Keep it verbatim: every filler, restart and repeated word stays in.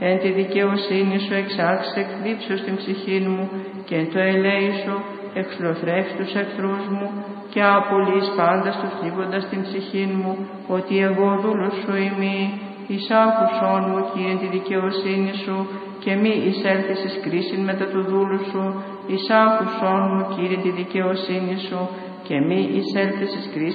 Εν τη δικαιοσύνη σου εξάξεις εκ δίψους την ψυχή μου και εν το ελέη σου εξλοθρεύσεις τους εχθρούς μου και απολύεις πάντας τους θλίβοντας την ψυχή μου, ότι εγώ δούλος σου είμαι. Εισάκουσόν μου, Κύριε, τη δικαιοσύνη σου και μη εισέλθεις εις κρίσιν μετά του δούλου σου. Εισάκουσόν μου, Κύριε, τη δικαιοσύνη σου και μη εισέλθεις εις κρίσιν